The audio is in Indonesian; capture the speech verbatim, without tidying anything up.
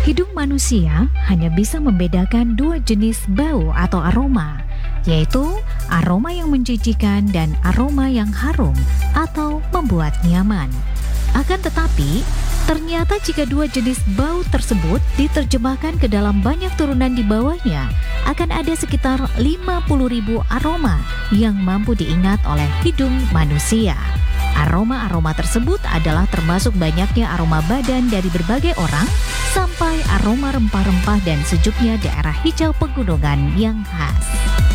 Hidung manusia hanya bisa membedakan dua jenis bau atau aroma, yaitu aroma yang menjijikan dan aroma yang harum atau membuat nyaman. Akan tetapi, ternyata jika dua jenis bau tersebut diterjemahkan ke dalam banyak turunan di bawahnya, akan ada sekitar lima puluh ribu aroma yang mampu diingat oleh hidung manusia. Aroma-aroma tersebut adalah termasuk banyaknya aroma badan dari berbagai orang, sampai aroma rempah-rempah dan sejuknya daerah hijau pegunungan yang khas.